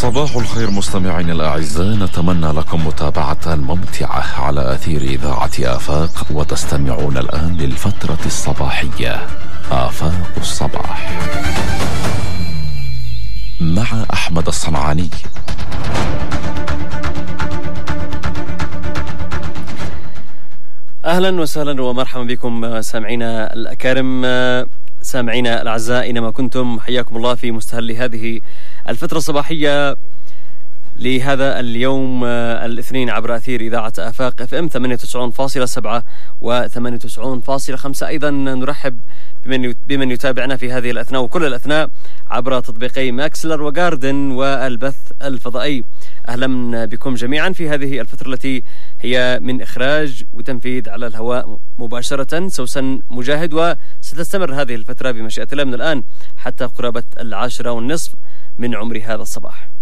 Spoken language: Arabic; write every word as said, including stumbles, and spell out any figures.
صباح الخير مستمعين الأعزاء، نتمنى لكم متابعة ممتعة على أثير إذاعة آفاق، وتستمعون الآن للفترة الصباحية آفاق الصباح مع أحمد الصنعاني. أهلا وسهلا ومرحبا بكم سامعينا الأكارم، سامعينا الأعزاء أينما كنتم، حياكم الله في مستهل هذه الفترة الصباحية لهذا اليوم الاثنين عبر أثير إذاعة آفاق اف ام ثمانية وتسعين فاصلة سبعة و ثمانية وتسعين فاصلة خمسة. أيضا نرحب بمن بمن يتابعنا في هذه الأثناء وكل الأثناء عبر تطبيقي ماكسلر وجاردن والبث الفضائي. أهلا بكم جميعا في هذه الفترة التي هي من إخراج وتنفيذ على الهواء مباشرة سوسن مجاهد، وستستمر هذه الفترة بمشيئة الله من الآن حتى قرابة العاشرة والنصف من عمر هذا الصباح.